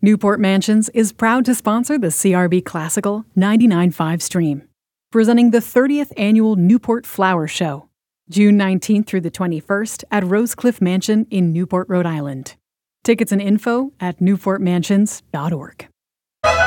Newport Mansions is proud to sponsor the CRB Classical 99.5 stream, presenting the 30th annual Newport Flower Show, June 19th through the 21st at Rosecliff Mansion in Newport, Rhode Island. Tickets and info at newportmansions.org.